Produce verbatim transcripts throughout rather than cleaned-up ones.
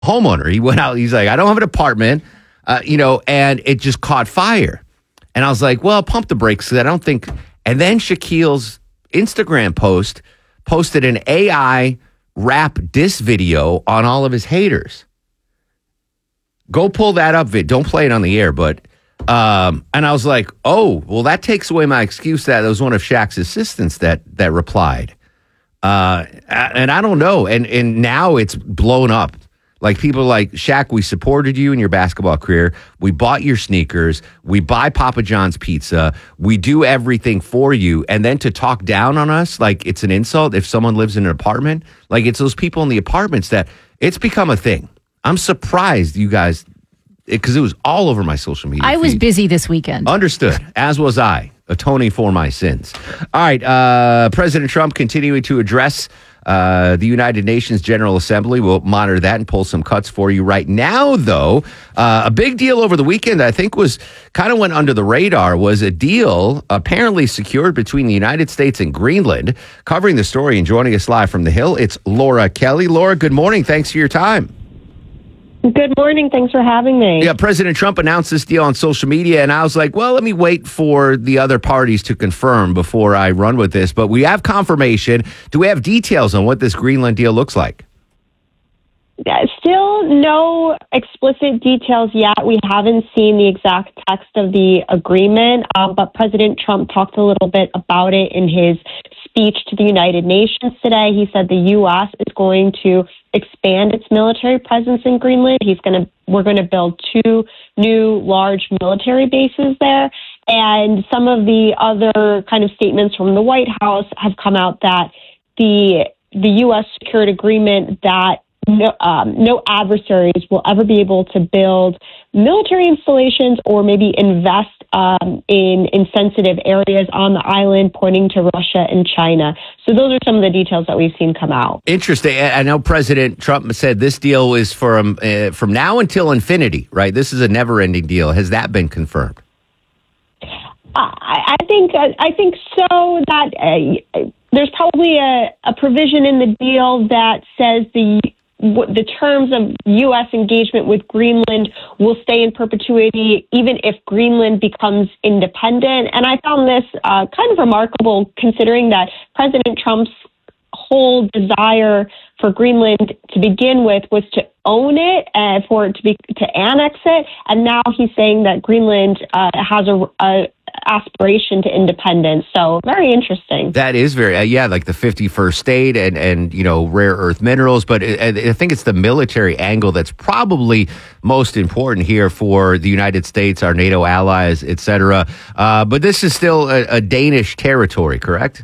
homeowner. He went out. He's like, I don't have an apartment, uh, you know, and it just caught fire. And I was like, well, pump the brakes because I don't think. And then Shaquille's Instagram post posted an A I rap diss video on all of his haters. Go pull that up, Vid. Don't play it on the air, but. Um, and I was like, oh, well, that takes away my excuse that it was one of Shaq's assistants that that replied. Uh, and I don't know. And and now it's blown up. Like people are like, Shaq, we supported you in your basketball career. We bought your sneakers. We buy Papa John's pizza. We do everything for you. And then to talk down on us like it's an insult if someone lives in an apartment. Like it's those people in the apartments that it's become a thing. I'm surprised you guys, because it, it was all over my social media I feed. was busy this weekend. Understood, as was I, atoning for my sins. All right, uh, President Trump continuing to address uh, the United Nations General Assembly. We'll monitor that and pull some cuts for you right now, though. Uh, a big deal over the weekend, I think, was kind of went under the radar, was a deal apparently secured between the United States and Greenland. Covering the story and joining us live from the Hill, it's Laura Kelly. Laura, good morning. Thanks for your time. Good morning. Thanks for having me. Yeah, President Trump announced this deal on social media, and I was like, well, let me wait for the other parties to confirm before I run with this. But we have confirmation. Do we have details on what this Greenland deal looks like? Yeah, still no explicit details yet. We haven't seen the exact text of the agreement, um, but President Trump talked a little bit about it in his speech to the United Nations today. He said the U S is going to expand its military presence in Greenland. He's going to, we're going to build two new large military bases there. And some of the other kind of statements from the White House have come out that the the U S secured agreement that No, um, no adversaries will ever be able to build military installations or maybe invest um, in, in sensitive areas on the island, pointing to Russia and China. So those are some of the details that we've seen come out. Interesting. I know President Trump said this deal is from, uh, from now until infinity, right? This is a never-ending deal. Has that been confirmed? I, I think I think so. That uh, there's probably a, a provision in the deal that says the the terms of U S engagement with Greenland will stay in perpetuity even if Greenland becomes independent. And I found this uh, kind of remarkable considering that President Trump's whole desire for Greenland to begin with was to own it and for it to be to annex it. And now he's saying that Greenland uh, has a, a aspiration to independence. So very interesting. That is very, uh, yeah, like the fifty-first state and, and you know, rare earth minerals. But it, I think it's the military angle that's probably most important here for the United States, our NATO allies, et cetera. Uh, but this is still a, a Danish territory, correct?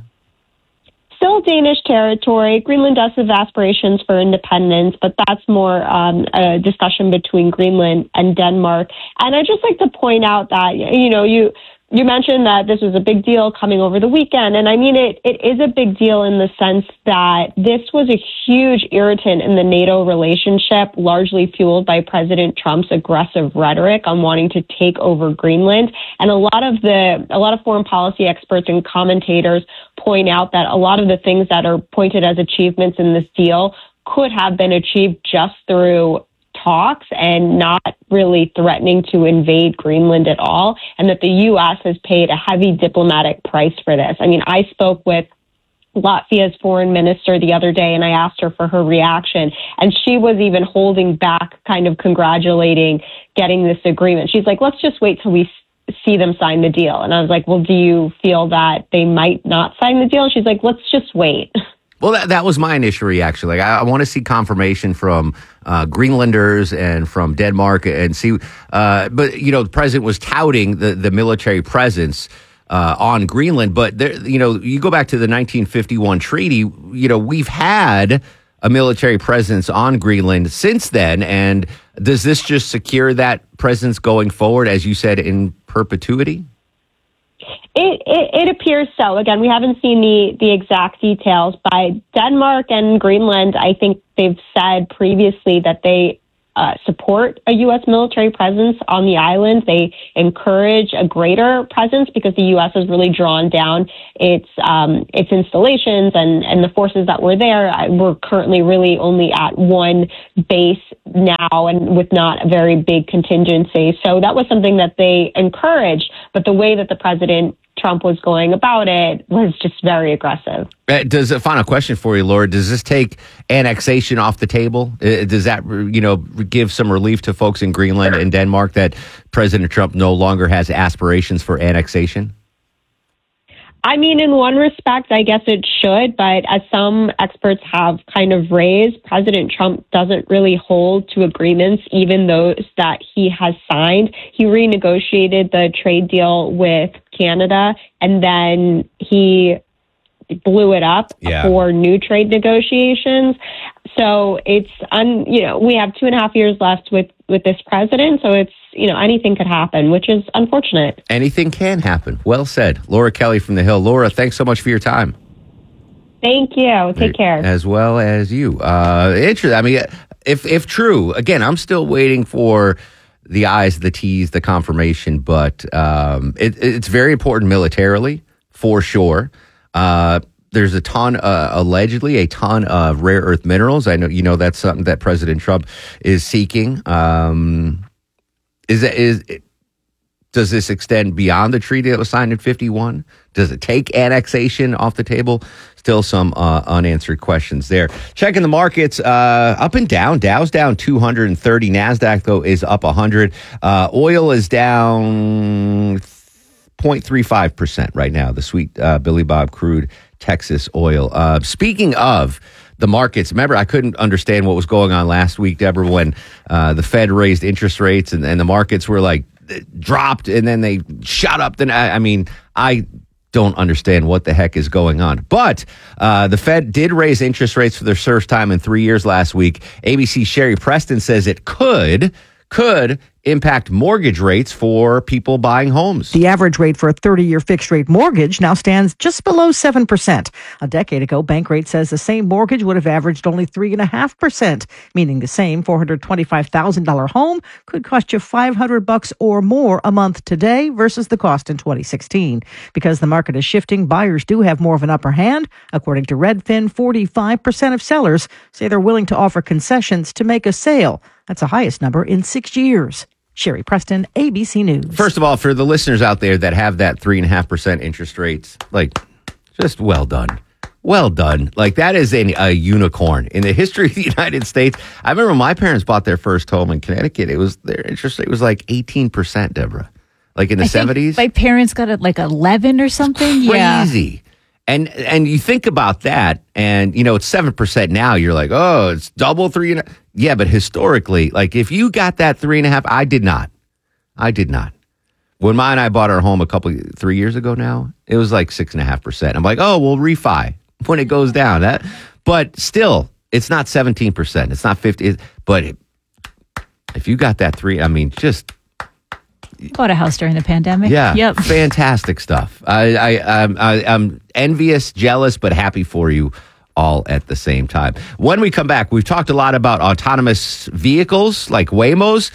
Still Danish territory. Greenland does have aspirations for independence, but that's more um, a discussion between Greenland and Denmark. And I'd just like to point out that, you know, you you mentioned that this was a big deal coming over the weekend. And I mean, it, it is a big deal in the sense that this was a huge irritant in the NATO relationship, largely fueled by President Trump's aggressive rhetoric on wanting to take over Greenland. And a lot of the, a lot of foreign policy experts and commentators point out that a lot of the things that are pointed as achievements in this deal could have been achieved just through talks and not really threatening to invade Greenland at all, and that the U S has paid a heavy diplomatic price for this. I mean, I spoke with Latvia's foreign minister the other day and I asked her for her reaction, and she was even holding back, kind of congratulating getting this agreement. She's like, let's just wait till we see them sign the deal. And I was like, well, do you feel that they might not sign the deal? And she's like, let's just wait. Well, that, that was my initial reaction. Like, I, I want to see confirmation from uh, Greenlanders and from Denmark and see. Uh, but, you know, the president was touting the, the military presence uh, on Greenland. But, there, you know, you go back to the nineteen fifty-one treaty, you know, we've had a military presence on Greenland since then. And does this just secure that presence going forward, as you said, in perpetuity? It, it, it appears so. Again, we haven't seen the, the exact details. By Denmark and Greenland, I think they've said previously that they uh, support a U S military presence on the island. They encourage a greater presence because the U S has really drawn down its um, its installations and, and the forces that were there. We're currently really only at one base now and with not a very big contingency. So that was something that they encouraged, but the way that the president Trump was going about it was just very aggressive. Uh, does a final question for you, Laura? Does this take annexation off the table? Uh, does that, you know, give some relief to folks in Greenland and Denmark that President Trump no longer has aspirations for annexation? I mean, in one respect, I guess it should, but as some experts have kind of raised, President Trump doesn't really hold to agreements, even those that he has signed. He renegotiated the trade deal with Canada, and then he blew it up yeah. for new trade negotiations. So it's, un, you know, we have two and a half years left with, with this president. So it's, you know, anything could happen, which is unfortunate. Anything can happen. Well said. Laura Kelly from The Hill. Laura, thanks so much for your time. Thank you. Take care. As well as you. Uh, interesting. I mean, if, if true, again, I'm still waiting for the I's, the T's, the confirmation, but um, it, it's very important militarily, for sure. Uh, there's a ton, uh, allegedly, a ton of rare earth minerals. I know, you know, that's something that President Trump is seeking. Um, is is does this extend beyond the treaty that was signed in fifty-one? Does it take annexation off the table? Still some uh, unanswered questions there. Checking the markets, uh, up and down. Dow's down two hundred thirty. NASDAQ, though, is up one hundred. Uh, oil is down zero point three five percent right now, the sweet uh, Billy Bob crude Texas oil. Uh, speaking of the markets, remember, I couldn't understand what was going on last week, Deborah, when uh, the Fed raised interest rates and, and the markets were like dropped and then they shot up. Then I, I mean, I don't understand what the heck is going on. But uh, the Fed did raise interest rates for their first time in three years last week. A B C's Sherry Preston says it could, could impact mortgage rates for people buying homes. The average rate for a thirty-year fixed-rate mortgage now stands just below seven percent. A decade ago, Bankrate says the same mortgage would have averaged only three point five percent, meaning the same four hundred twenty-five thousand dollars home could cost you five hundred bucks or more a month today versus the cost in twenty sixteen. Because the market is shifting, buyers do have more of an upper hand. According to Redfin, forty-five percent of sellers say they're willing to offer concessions to make a sale. That's the highest number in six years. Sherry Preston, A B C News. First of all, for the listeners out there that have that three point five percent interest rates, like, just well done. Well done. Like, that is a, a unicorn in the history of the United States. I remember my parents bought their first home in Connecticut. It was, their interest rate was like eighteen percent, Deborah. Like in the I seventies. My parents got it like eleven or something. Crazy. Yeah. And and you think about that, and, you know, it's seven percent now. You're like, oh, it's double three. And a, yeah, but historically, like, if you got that three and a half, I did not. I did not. When Ma and I bought our home a couple, three years ago now, it was like six and a half percent. I'm like, oh, we'll refi when it goes down. That, but still, it's not seventeen percent. It's not fifty. But it, if you got that three, I mean, just. Bought a house during the pandemic. Yeah, yep. Fantastic stuff. I, I, I'm, I, I'm envious, jealous, but happy for you all at the same time. When we come back, we've talked a lot about autonomous vehicles like Waymos.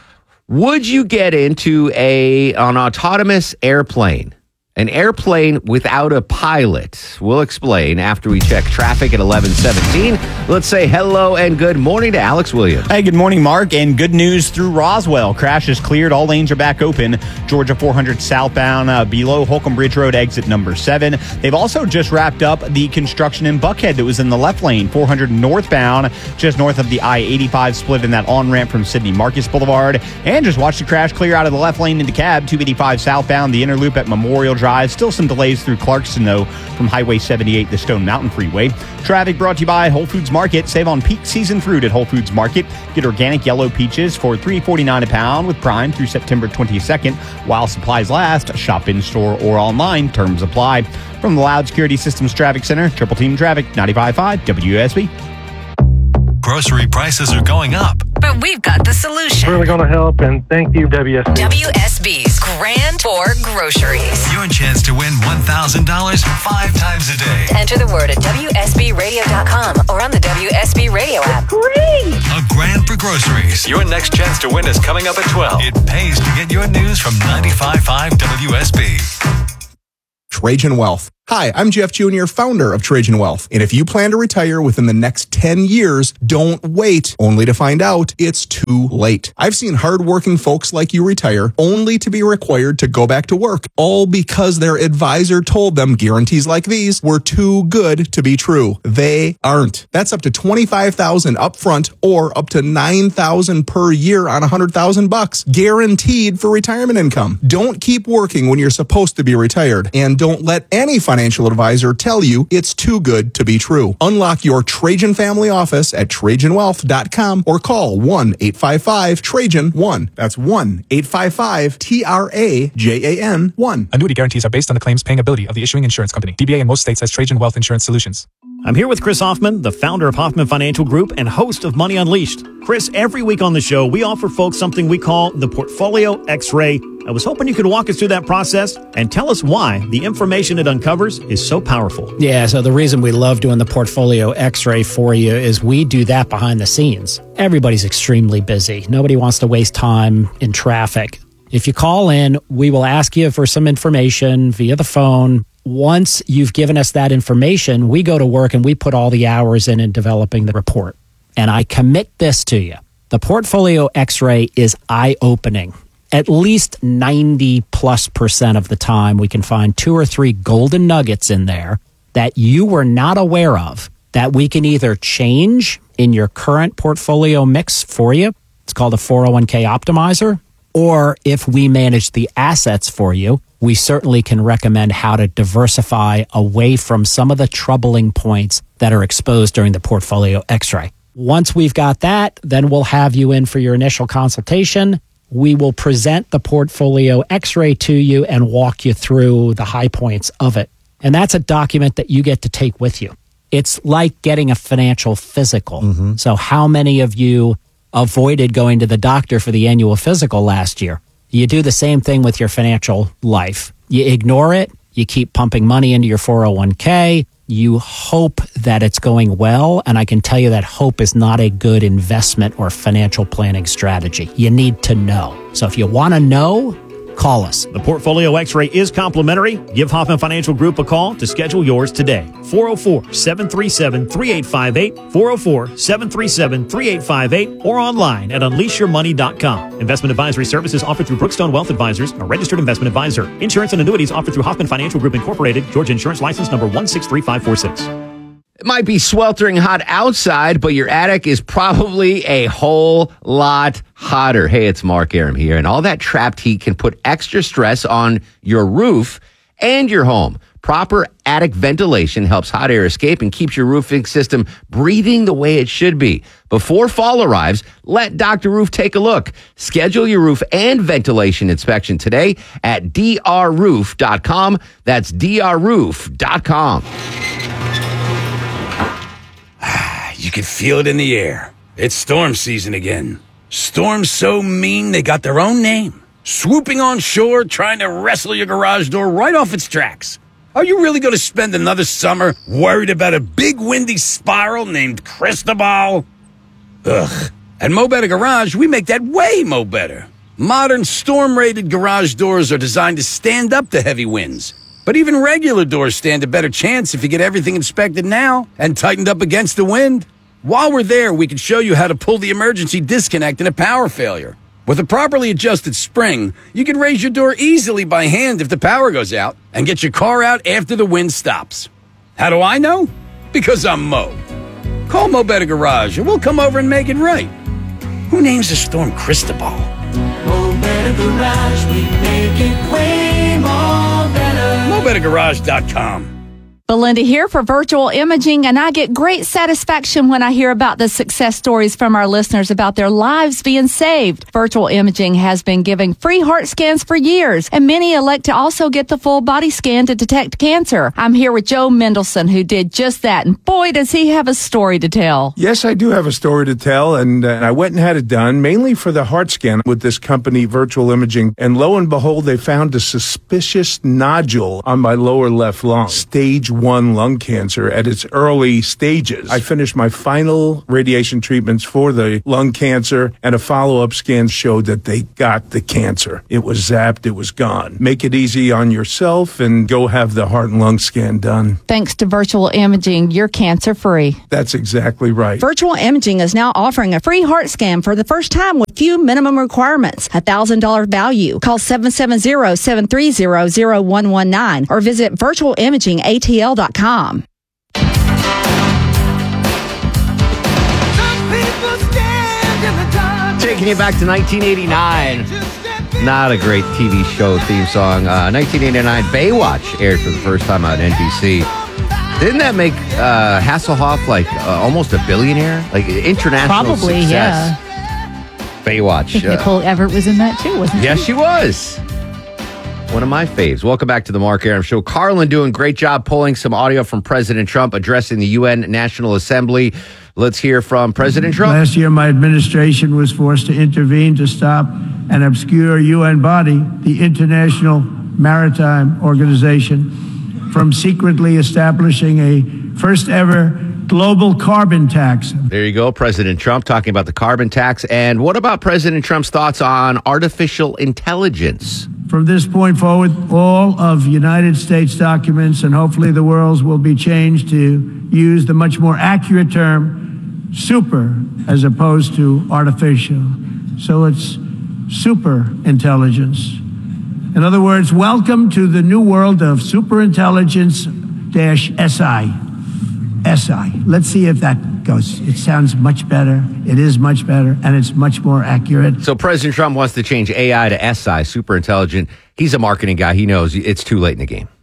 Would you get into a an autonomous airplane? An airplane without a pilot? We'll explain after we check traffic at eleven seventeen. Let's say hello and good morning to Alex Williams. Hey, good morning, Mark, and good news through Roswell. Crash is cleared. All lanes are back open. Georgia four hundred southbound uh, below Holcomb Bridge Road, exit number seven. They've also just wrapped up the construction in Buckhead that was in the left lane. four hundred northbound, just north of the I eighty-five split in that on-ramp from Sidney Marcus Boulevard. And just watch the crash clear out of the left lane into cab. two eighty-five southbound, the inner loop at Memorial Drive. Still some delays through Clarkston, though, from Highway seventy-eight to Stone Mountain Freeway. Traffic brought to you by Whole Foods Market. Save on peak season fruit at Whole Foods Market. Get organic yellow peaches for three forty-nine a pound with Prime through September twenty-second. While supplies last, shop in-store or online. Terms apply. From the Loud Security Systems Traffic Center, Triple Team Traffic, ninety-five point five W S B. Grocery prices are going up. But we've got the solution. Really going to help, and thank you, W S B. W S B's Grand Tour Groceries. Your chance to win one thousand dollars five times a day. Enter the word at W S B radio dot com or on the W S B Radio app. Great! A grand for groceries. Your next chance to win is coming up at twelve. It pays to get your news from ninety-five point five W S B. Trajan Wealth. Hi, I'm Jeff Junior, founder of Trajan Wealth. And if you plan to retire within the next ten years, don't wait only to find out it's too late. I've seen hardworking folks like you retire only to be required to go back to work, all because their advisor told them guarantees like these were too good to be true. They aren't. That's up to twenty-five thousand dollars upfront or up to nine thousand dollars per year on one hundred thousand bucks, guaranteed for retirement income. Don't keep working when you're supposed to be retired, and don't let any financial financial advisor tell you it's too good to be true. Unlock your Trajan family office at Trajan Wealth dot com or call one eight five five Trajan one. That's one eight five five T R A J A N one. Annuity guarantees are based on the claims paying ability of the issuing insurance company. D B A in most states has Trajan Wealth Insurance Solutions. I'm here with Chris Hoffman, the founder of Hoffman Financial Group and host of Money Unleashed. Chris, every week on the show, we offer folks something we call the Portfolio X-Ray. I was hoping you could walk us through that process and tell us why the information it uncovers is so powerful. Yeah, so the reason we love doing the Portfolio X-Ray for you is we do that behind the scenes. Everybody's extremely busy. Nobody wants to waste time in traffic. If you call in, we will ask you for some information via the phone. Once you've given us that information, we go to work and we put all the hours in in developing the report. And I commit this to you. The Portfolio X-Ray is eye-opening. At least ninety plus percent of the time, we can find two or three golden nuggets in there that you were not aware of that we can either change in your current portfolio mix for you. It's called a four oh one k optimizer. Or if we manage the assets for you, we certainly can recommend how to diversify away from some of the troubling points that are exposed during the Portfolio X-Ray. Once we've got that, then we'll have you in for your initial consultation. We will present the Portfolio X-Ray to you and walk you through the high points of it. And that's a document that you get to take with you. It's like getting a financial physical. Mm-hmm. So how many of you avoided going to the doctor for the annual physical last year? You do the same thing with your financial life. You ignore it. You keep pumping money into your four oh one k. You hope that it's going well. And I can tell you that hope is not a good investment or financial planning strategy. You need to know. So if you want to know, call us. The Portfolio X-Ray is complimentary. Give Hoffman Financial Group a call to schedule yours today. four oh four, seven three seven, three eight five eight, four oh four, seven three seven, three eight five eight, or online at unleash your money dot com. Investment advisory services offered through Brookstone Wealth Advisors, a registered investment advisor. Insurance and annuities offered through Hoffman Financial Group Incorporated, Georgia Insurance License number one six three five four six. It might be sweltering hot outside, but your attic is probably a whole lot hotter. Hey, it's Mark Aram here, and all that trapped heat can put extra stress on your roof and your home. Proper attic ventilation helps hot air escape and keeps your roofing system breathing the way it should be. Before fall arrives, let Doctor Roof take a look. Schedule your roof and ventilation inspection today at D R roof dot com. That's D R roof dot com. You can feel it in the air. It's storm season again. Storms so mean they got their own name. Swooping on shore, trying to wrestle your garage door right off its tracks. Are you really going to spend another summer worried about a big windy spiral named Cristobal? Ugh. At Mo Better Garage, we make that way mo better. Modern storm-rated garage doors are designed to stand up to heavy winds. But even regular doors stand a better chance if you get everything inspected now and tightened up against the wind. While we're there, we can show you how to pull the emergency disconnect in a power failure. With a properly adjusted spring, you can raise your door easily by hand if the power goes out and get your car out after the wind stops. How do I know? Because I'm Mo. Call Mo Better Garage and we'll come over and make it right. Who names the storm Cristobal? Mo Better Garage, we make it way more better. Mo Better Garage dot com. Belinda here for Virtual Imaging, and I get great satisfaction when I hear about the success stories from our listeners about their lives being saved. Virtual Imaging has been giving free heart scans for years, and many elect to also get the full body scan to detect cancer. I'm here with Joe Mendelson, who did just that, and boy, does he have a story to tell. Yes, I do have a story to tell, and uh, I went and had it done, mainly for the heart scan with this company, Virtual Imaging, and lo and behold, they found a suspicious nodule on my lower left lung. Stage one lung cancer at its early stages. I finished my final radiation treatments for the lung cancer, and a follow-up scan showed that they got the cancer. It was zapped, it was gone. Make it easy on yourself and go have the heart and lung scan done. Thanks to Virtual Imaging, you're cancer-free. That's exactly right. Virtual Imaging is now offering a free heart scan for the first time with few minimum requirements. A one thousand dollars value. Call seven seven zero, seven three zero, zero one one nine or visit virtual imaging a t l dot com. Taking you back to nineteen eighty-nine. Not a great T V show theme song. Uh, nineteen eighty-nine, Baywatch aired for the first time on N B C. Didn't that make uh, Hasselhoff like uh, almost a billionaire? Like international Probably, success. yeah. Baywatch. I think uh, Nicole Everett was in that too, wasn't she? Yes, she was. One of my faves. Welcome back to the Mark Aram Show. Carlin doing a great job pulling some audio from President Trump addressing the U N National Assembly. Let's hear from President Trump. Last year, my administration was forced to intervene to stop an obscure U N body, the International Maritime Organization, from secretly establishing a first ever global carbon tax. There you go, President Trump talking about the carbon tax. And what about President Trump's thoughts on artificial intelligence? From this point forward, all of United States documents and hopefully the world's will be changed to use the much more accurate term super as opposed to artificial. So it's super intelligence. In other words, welcome to the new world of superintelligence dash S I. S I. Let's see if that goes. It sounds much better. It is much better, and it's much more accurate. So President Trump wants to change A I to S I, super intelligent. He's a marketing guy. He knows it's too late in the game.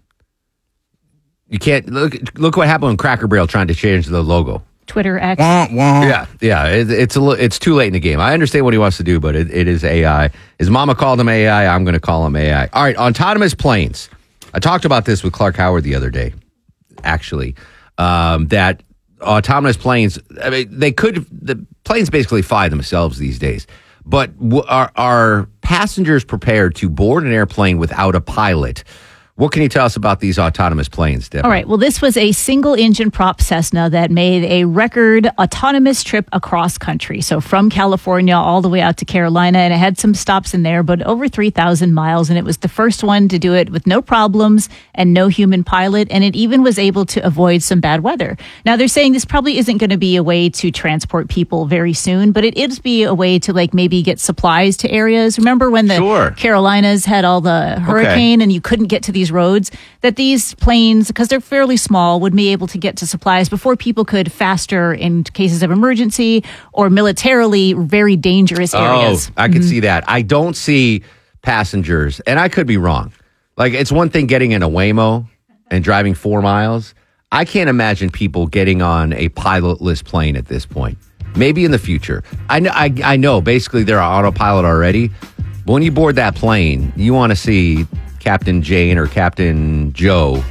You can't look. Look what happened when Cracker Barrel trying to change the logo. Twitter X. Yeah, yeah. It, it's a. It's too late in the game. I understand what he wants to do, but it, it is A I. His mama called him A I. I'm going to call him A I. All right, autonomous planes. I talked about this with Clark Howard the other day. Actually. Um, that autonomous planes, I mean, they could, the planes basically fly themselves these days, but w- are, are passengers prepared to board an airplane without a pilot? What can you tell us about these autonomous planes, Deb? All right. Well, this was a single engine prop Cessna that made a record autonomous trip across country. So from California all the way out to Carolina, and it had some stops in there, but over three thousand miles. And it was the first one to do it with no problems and no human pilot. And it even was able to avoid some bad weather. Now they're saying this probably isn't going to be a way to transport people very soon, but it is be a way to like maybe get supplies to areas. Remember when the Sure. Carolinas had all the hurricane Okay. and you couldn't get to these roads, that these planes, because they're fairly small, would be able to get to supplies before people could faster in cases of emergency or militarily very dangerous areas. Oh, I can see that. I don't see passengers, and I could be wrong. Like, it's one thing getting in a Waymo and driving four miles. I can't imagine people getting on a pilotless plane at this point. Maybe in the future. I know, I, I know basically they're on autopilot already. But when you board that plane, you want to see Captain Jane or Captain Joe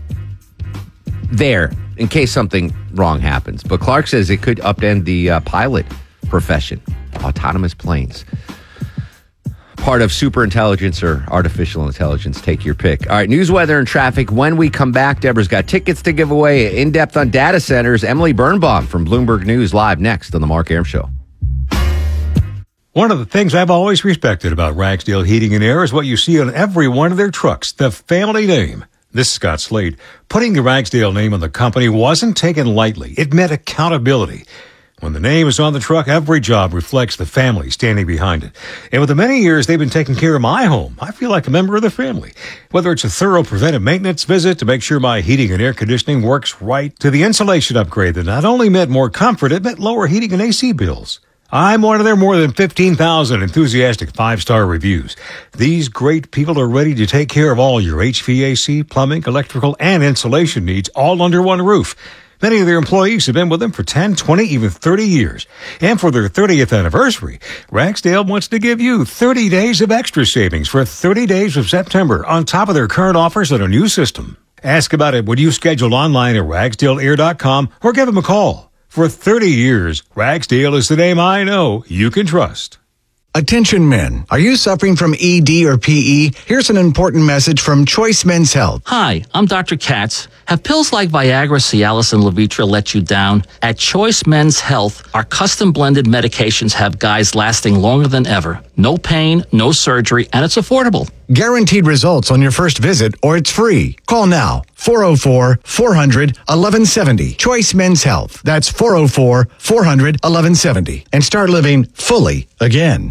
there in case something wrong happens. But Clark says it could upend the uh, pilot profession. Autonomous planes. Part of superintelligence or artificial intelligence. Take your pick. All right, news, weather, and traffic. When we come back, Deborah's got tickets to give away. In depth on data centers. Emily Birnbaum from Bloomberg News live next on the Mark Aram Show. One of the things I've always respected about Ragsdale Heating and Air is what you see on every one of their trucks, the family name. This is Scott Slade. Putting the Ragsdale name on the company wasn't taken lightly. It meant accountability. When the name is on the truck, every job reflects the family standing behind it. And with the many years they've been taking care of my home, I feel like a member of the family. Whether it's a thorough preventive maintenance visit to make sure my heating and air conditioning works right, to the insulation upgrade that not only meant more comfort, it meant lower heating and A C bills. I'm one of their more than fifteen thousand enthusiastic five-star reviews. These great people are ready to take care of all your H V A C, plumbing, electrical, and insulation needs all under one roof. Many of their employees have been with them for ten, twenty, even thirty years. And for their thirtieth anniversary, Ragsdale wants to give you thirty days of extra savings for thirty days of September on top of their current offers on a new system. Ask about it when you schedule online at ragsdale air dot com or give them a call. For thirty years, Ragsdale is the name I know you can trust. Attention men, are you suffering from E D or P E? Here's an important message from Choice Men's Health. Hi, I'm Doctor Katz. Have pills like Viagra, Cialis, and Levitra let you down? At Choice Men's Health, our custom blended medications have guys lasting longer than ever. No pain, no surgery, and it's affordable. Guaranteed results on your first visit, or it's free. Call now, four oh four, four hundred, eleven seventy. Choice Men's Health. That's four oh four, four hundred, eleven seventy. And start living fully again.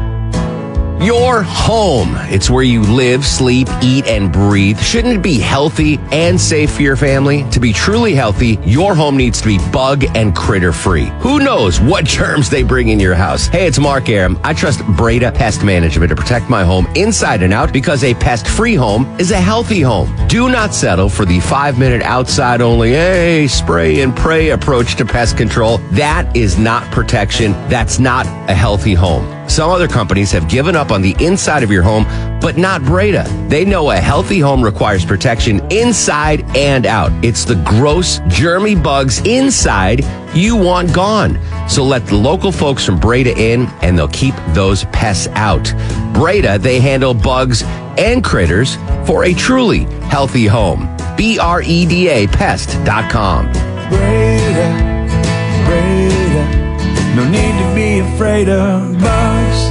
Your home. It's where you live, sleep, eat, and breathe. Shouldn't it be healthy and safe for your family? To be truly healthy, your home needs to be bug and critter free. Who knows what germs they bring in your house? Hey, it's Mark Aram. I trust Breda Pest Management to protect my home inside and out because a pest-free home is a healthy home. Do not settle for the five-minute outside-only, hey, spray and pray approach to pest control. That is not protection. That's not a healthy home. Some other companies have given up on the inside of your home, but not Breda. They know a healthy home requires protection inside and out. It's the gross, germy bugs inside you want gone. So let the local folks from Breda in, and they'll keep those pests out. Breda, they handle bugs and critters for a truly healthy home. B R E D A pest dot com. Breda, Breda. No need to be afraid of bugs.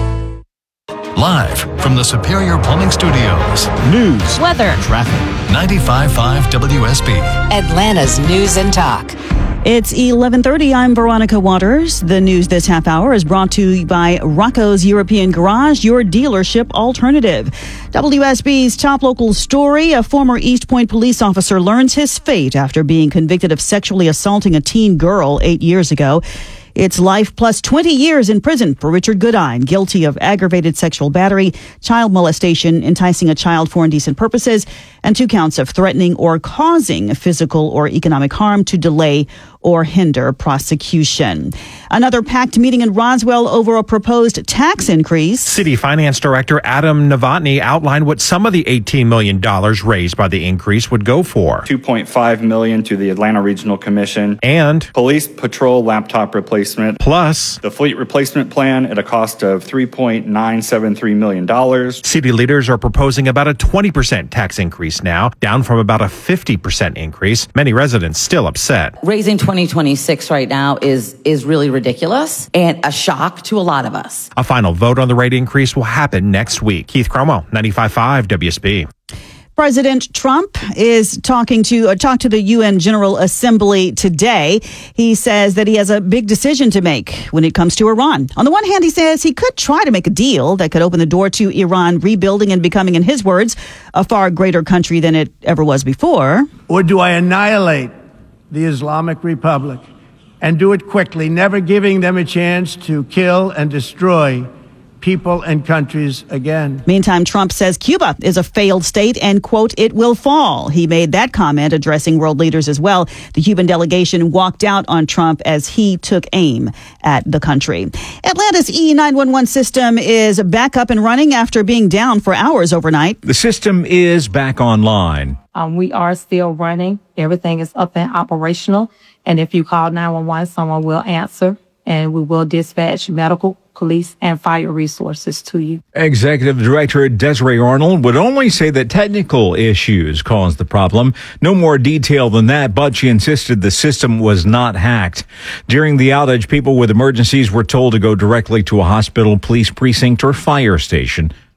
Live from the Superior Plumbing Studios. News, weather, traffic. ninety-five point five W S B. Atlanta's News and Talk. It's eleven thirty. I'm Veronica Waters. The news this half hour is brought to you by Rocco's European Garage, your dealership alternative. W S B's top local story, a former East Point police officer learns his fate after being convicted of sexually assaulting a teen girl eight years ago. It's life plus twenty years in prison for Richard Goodine, guilty of aggravated sexual battery, child molestation, enticing a child for indecent purposes, and two counts of threatening or causing physical or economic harm to delay or hinder prosecution. Another packed meeting in Roswell over a proposed tax increase. City Finance Director Adam Novotny outlined what some of the eighteen million dollars raised by the increase would go for. two point five million dollars to the Atlanta Regional Commission. And police patrol laptop replacement. Plus the fleet replacement plan at a cost of three point nine seven three million dollars. City leaders are proposing about a twenty percent tax increase now, down from about a fifty percent increase. Many residents still upset. Raising twenty twenty-six right now is is really ridiculous and a shock to a lot of us. A final vote on the rate increase will happen next week. Keith Cromwell, ninety-five point five W S B. President Trump is talking to uh, talk to the U N General Assembly today. He says that he has a big decision to make when it comes to Iran. On the one hand, he says he could try to make a deal that could open the door to Iran rebuilding and becoming, in his words, a far greater country than it ever was before. Or do I annihilate the Islamic Republic and do it quickly, never giving them a chance to kill and destroy people and countries again? Meantime, Trump says Cuba is a failed state and, quote, it will fall. He made that comment addressing world leaders as well. The Cuban delegation walked out on Trump as he took aim at the country. Atlanta's E nine one one system is back up and running after being down for hours overnight. The system is back online. Um, we are still running. Everything is up and operational. And if you call nine one one, someone will answer, and we will dispatch medical, police, and fire resources to you. Executive Director Desiree Arnold would only say that technical issues caused the problem. No more detail than that, but she insisted the system was not hacked. During the outage, people with emergencies were told to go directly to a hospital, police precinct, or fire station.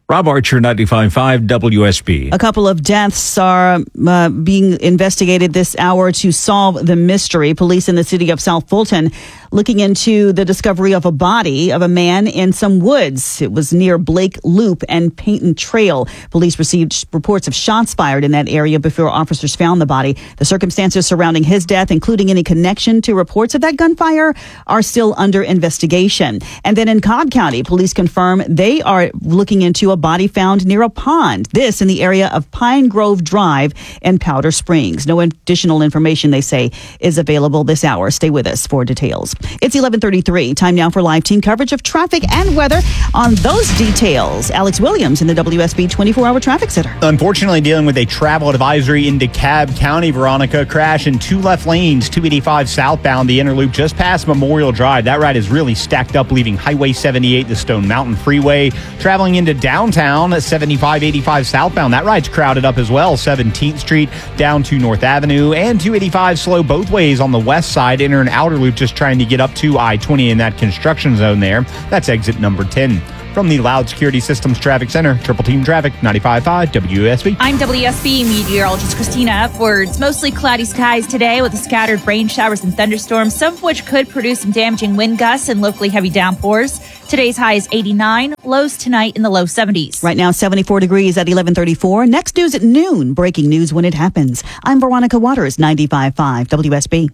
Rob Archer, ninety-five point five W S B. A couple of deaths are uh, being investigated this hour to solve the mystery. Police in the city of South Fulton looking into the discovery of a body of a man in some woods. It was near Blake Loop and Peyton Trail. Police received reports of shots fired in that area before officers found the body. The circumstances surrounding his death, including any connection to reports of that gunfire, are still under investigation. And then in Cobb County, police confirm they are looking into a body found near a pond. This in the area of Pine Grove Drive in Powder Springs. No additional information, they say, is available this hour. Stay with us for details. It's eleven thirty-three. Time now for live team coverage of traffic and weather. On those details, Alex Williams in the W S B twenty-four hour Traffic Center. Unfortunately, dealing with a travel advisory in DeKalb County, Veronica. Crash in two left lanes, two eighty-five southbound, the inner loop just past Memorial Drive. That ride is really stacked up, leaving Highway seventy-eight, the Stone Mountain Freeway. Traveling into downtown, seventy-five eighty-five southbound. That ride's crowded up as well. seventeenth Street down to North Avenue, and two eighty-five slow both ways on the west side. Inner and outer loop just trying to get up to I twenty in that construction zone there. That's exit number ten. From the Loud Security Systems Traffic Center, Triple Team Traffic, ninety-five point five W S B. I'm W S B meteorologist Christina Upwards. Mostly cloudy skies today with scattered rain showers and thunderstorms, some of which could produce some damaging wind gusts and locally heavy downpours. Today's high is eighty-nine, lows tonight in the low seventies. Right now, seventy-four degrees at eleven thirty-four. Next news at noon. Breaking news when it happens. I'm Veronica Waters, ninety-five point five W S B.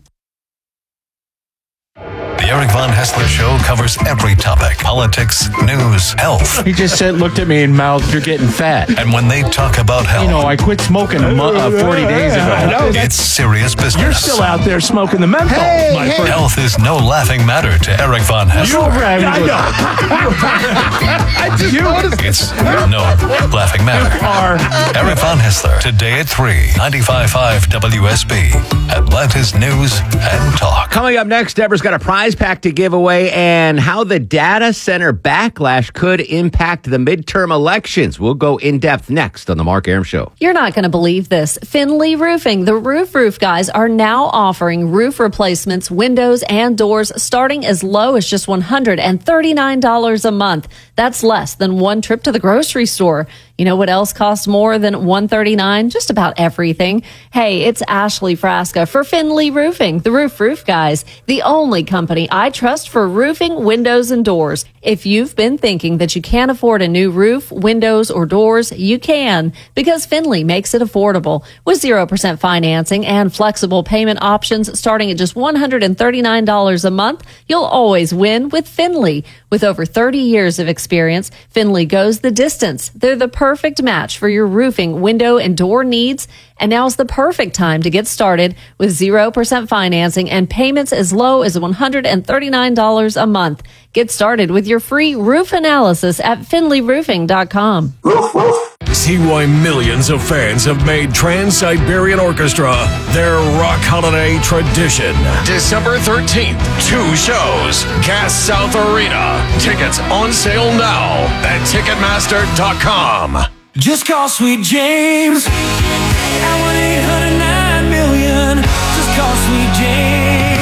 The Eric Von Hessler Show covers every topic: politics, news, health. He just said, looked at me and mouthed, "You're getting fat." And when they talk about health, you know, I quit smoking a mo- uh, forty days ago. I know, it's serious business. You're still out there smoking the menthol, hey, my hey. friend. Health is no laughing matter to Eric Von Hessler. You're I I just noticed. It's no laughing matter. Are. Eric Von Hessler, today at three, ninety-five point five W S B, Atlanta's News and Talk. Coming up next, Deborah's got a prize pack to give away and how the data center backlash could impact the midterm elections. We'll go in depth next on the Mark Arum Show. You're not going to believe this. Finley Roofing, the roof roof guys, are now offering roof replacements, windows, and doors starting as low as just one hundred thirty-nine dollars a month. That's less than one trip to the grocery store. You know what else costs more than one hundred thirty-nine dollars? Just about everything. Hey, it's Ashley Frasca for Finley Roofing, the roof roof guys, the only company I trust for roofing, windows, and doors. If you've been thinking that you can't afford a new roof, windows, or doors, you can, because Finley makes it affordable. With zero percent financing and flexible payment options starting at just one hundred thirty-nine dollars a month, you'll always win with Finley. With over thirty years of experience, Finley goes the distance. They're the perfect match for your roofing, window, and door needs. And now's the perfect time to get started with zero percent financing and payments as low as one hundred thirty-nine dollars a month. Get started with your free roof analysis at finley roofing dot com. See why millions of fans have made Trans-Siberian Orchestra their rock holiday tradition. December thirteenth, two shows, Gas South Arena. Tickets on sale now at ticketmaster dot com. Just call Sweet James at one eight hundred nine million. Just call Sweet James,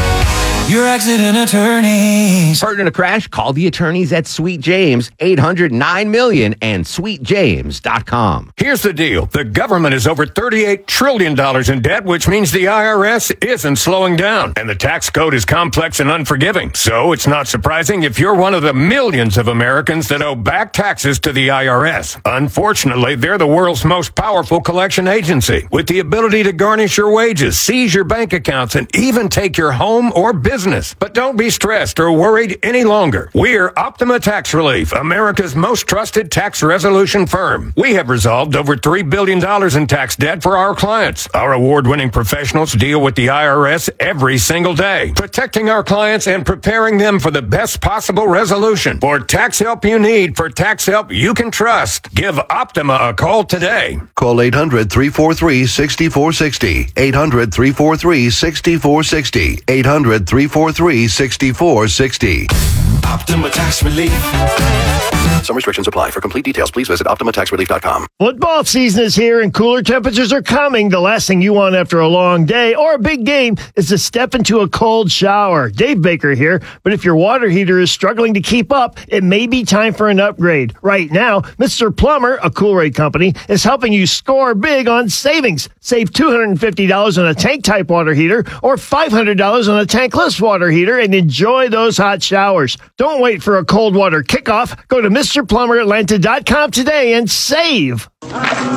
your accident attorneys. Hurt in a crash? Call the attorneys at Sweet James, eight hundred nine million and sweet james dot com. Here's the deal. The government is over thirty-eight trillion dollars in debt, which means the I R S isn't slowing down. And the tax code is complex and unforgiving. So it's not surprising if you're one of the millions of Americans that owe back taxes to the I R S. Unfortunately, they're the world's most powerful collection agency, with the ability to garnish your wages, seize your bank accounts, and even take your home or business. But don't be stressed or worried any longer. We're Optima Tax Relief, America's most trusted tax resolution firm. We have resolved over three billion dollars in tax debt for our clients. Our award-winning professionals deal with the I R S every single day, protecting our clients and preparing them for the best possible resolution. For tax help you need, for tax help you can trust, give Optima a call today. Call eight hundred, three four three, six four six zero. eight hundred, three four three, six four six zero. eight hundred, three four three, six four six zero. Optima Tax Relief. Some restrictions apply. For complete details, please visit Optima Tax Relief dot com. Football season is here and cooler temperatures are coming. The last thing you want after a long day or a big game is to step into a cold shower. Dave Baker here, but if your water heater is struggling to keep up, it may be time for an upgrade. Right now, Mister Plumber, a Coolrate company, is helping you score big on savings. Save two hundred fifty dollars on a tank-type water heater or five hundred dollars on a tankless water heater and enjoy those hot showers. Don't wait for a cold water kickoff. Go to Mister Plumber Atlanta dot com today and save. He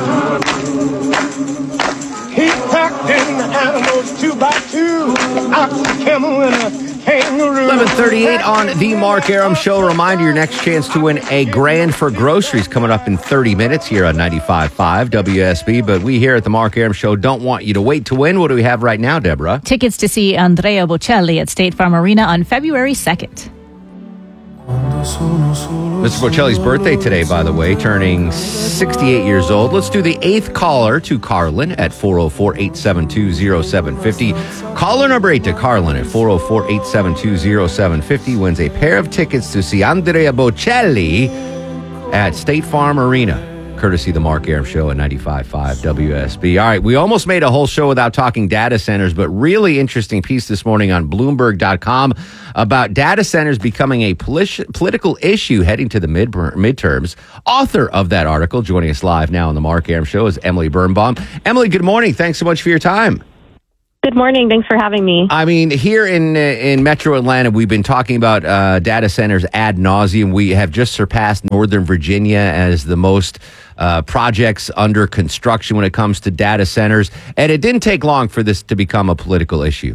packed in the animals two by two, ox, a camel, and a kangaroo. eleven thirty-eight on The Mark Arum Show. Reminder, your next chance to win a grand for groceries coming up in thirty minutes here on ninety-five point five W S B. But we here at The Mark Arum Show don't want you to wait to win. What do we have right now, Deborah? Tickets to see Andrea Bocelli at State Farm Arena on February second. Mister Bocelli's birthday today, by the way, turning sixty-eight years old. Let's do the eighth caller to Carlin at four oh four, eight seven two, oh seven five oh. Caller number eight to Carlin at four oh four, eight seven two, oh seven five oh wins a pair of tickets to see Andrea Bocelli at State Farm Arena, courtesy of the Mark Arum Show at ninety-five point five W S B. All right, we almost made a whole show without talking data centers, but really interesting piece this morning on Bloomberg dot com about data centers becoming a polit- political issue heading to the mid- midterms. Author of that article, joining us live now on the Mark Arum Show, is Emily Birnbaum. Emily, good morning. Thanks so much for your time. Good morning. Thanks for having me. I mean, here in uh, in Metro Atlanta, we've been talking about uh, data centers ad nauseum. We have just surpassed Northern Virginia as the most uh, projects under construction when it comes to data centers. And it didn't take long for this to become a political issue.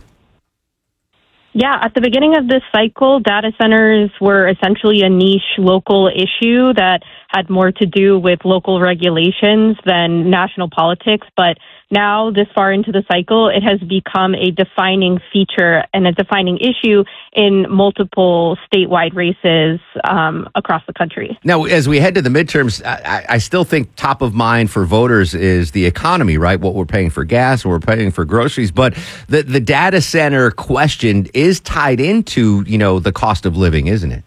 Yeah, at the beginning of this cycle, data centers were essentially a niche local issue that had more to do with local regulations than national politics. But now, this far into the cycle, it has become a defining feature and a defining issue in multiple statewide races um, across the country. Now, as we head to the midterms, I, I still think top of mind for voters is the economy, right? What we're paying for gas, what we're paying for groceries. But the, the data center question is tied into, you know, the cost of living, isn't it?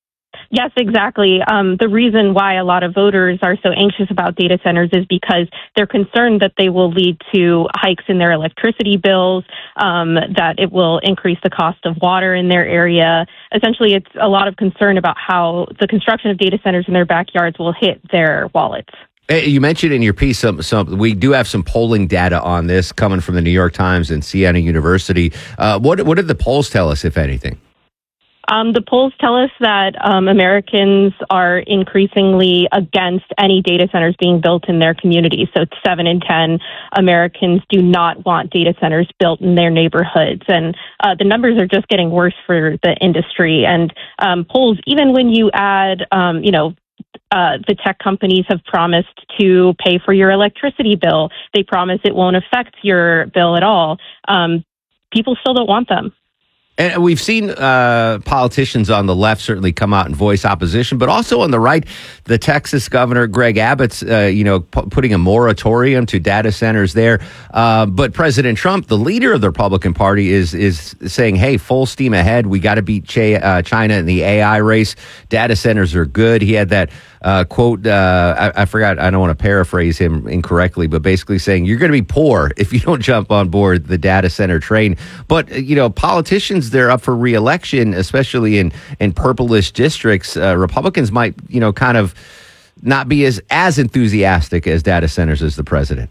Yes, exactly. Um, the reason why a lot of voters are so anxious about data centers is because they're concerned that they will lead to hikes in their electricity bills, um, that it will increase the cost of water in their area. Essentially, it's a lot of concern about how the construction of data centers in their backyards will hit their wallets. You mentioned in your piece some, some. We do have some polling data on this coming from the New York Times and Siena University. Uh, what what did the polls tell us, if anything? Um, the polls tell us that um, Americans are increasingly against any data centers being built in their community. So seven in ten Americans do not want data centers built in their neighborhoods. And uh, the numbers are just getting worse for the industry. And um, polls, even when you add, um, you know, Uh, the tech companies have promised to pay for your electricity bill. They promise it won't affect your bill at all. Um, people still don't want them. And we've seen uh, politicians on the left certainly come out and voice opposition, but also on the right, the Texas governor, Greg Abbott's, uh, you know, p- putting a moratorium to data centers there. Uh, but President Trump, the leader of the Republican Party, is is saying, hey, full steam ahead. We got to beat Ch- uh, China in the A I race. Data centers are good. He had that uh, quote, uh, I, I forgot, I don't want to paraphrase him incorrectly, but basically saying, you're going to be poor if you don't jump on board the data center train. But, you know, politicians, they're up for re-election, especially in, in purplish districts. Uh, Republicans might, you know, kind of not be as, as enthusiastic as data centers as the president.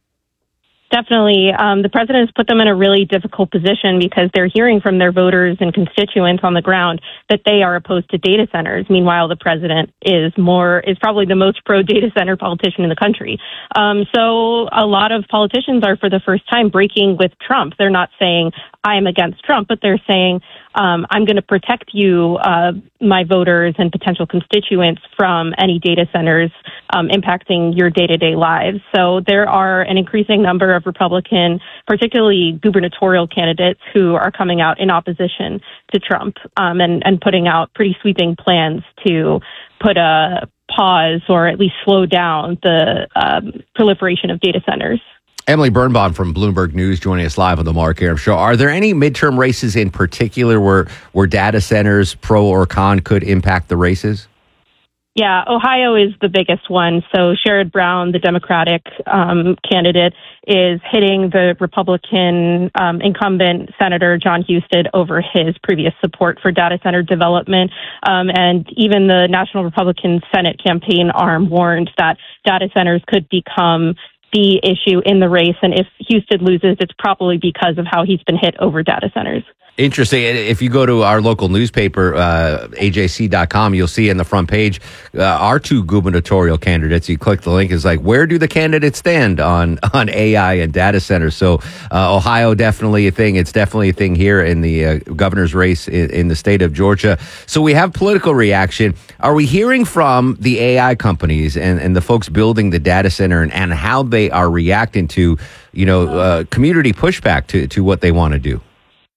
Definitely. Um, the president has put them in a really difficult position because they're hearing from their voters and constituents on the ground that they are opposed to data centers. Meanwhile, the president is more is probably the most pro data center politician in the country. Um, so a lot of politicians are for the first time breaking with Trump. They're not saying I am against Trump, but they're saying um, I'm going to protect you, uh, my voters and potential constituents, from any data centers um, impacting your day-to-day lives. So there are an increasing number of Republican, particularly gubernatorial candidates, who are coming out in opposition to Trump um, and, and putting out pretty sweeping plans to put a pause or at least slow down the um, proliferation of data centers. Emily Birnbaum from Bloomberg News joining us live on the Mark Arum Show. Are there any midterm races in particular where, where data centers, pro or con, could impact the races? Yeah, Ohio is the biggest one. So Sherrod Brown, the Democratic um, candidate, is hitting the Republican um, incumbent Senator John Husted over his previous support for data center development. Um, and even the National Republican Senate campaign arm warned that data centers could become the issue in the race. And if Husted loses, it's probably because of how he's been hit over data centers. Interesting. If you go to our local newspaper, uh, A J C dot com, you'll see in the front page uh, our two gubernatorial candidates. You click the link, it's like, where do the candidates stand on, on A I and data centers? So uh, Ohio, definitely a thing. It's definitely a thing here in the uh, governor's race in, in the state of Georgia. So we have political reaction. Are we hearing from the A I companies and, and the folks building the data center and, and how they are reacting to, you know, uh, community pushback to, to what they want to do?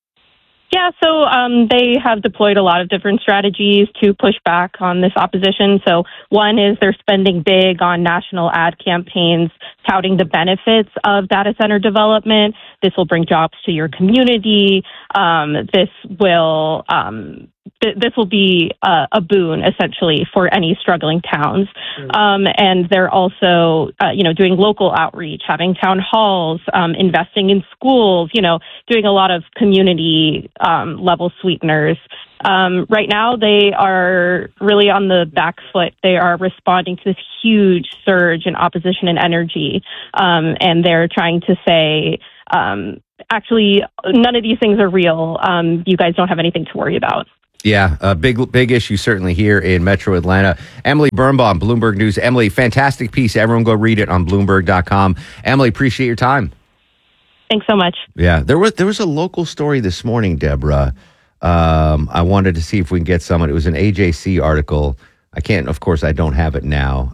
Yeah, so um, they have deployed a lot of different strategies to push back on this opposition. So one is they're spending big on national ad campaigns touting the benefits of data center development. This will bring jobs to your community. Um, this will um, th- this will be a, a boon, essentially, for any struggling towns. Um, and they're also, uh, you know, doing local outreach, having town halls, um, investing in schools, you know, doing a lot of community um, level sweeteners. Um, right now, they are really on the back foot. They are responding to this huge surge in opposition and energy. Um, and they're trying to say, um, actually, none of these things are real. Um, you guys don't have anything to worry about. Yeah, a big, big issue certainly here in Metro Atlanta. Emily Birnbaum, Bloomberg News. Emily, fantastic piece. Everyone go read it on Bloomberg dot com. Emily, appreciate your time. Thanks so much. Yeah, there was there was a local story this morning, Deborah. Um, I wanted to see if we can get someone. It was an A J C article. I can't, of course, I don't have it now.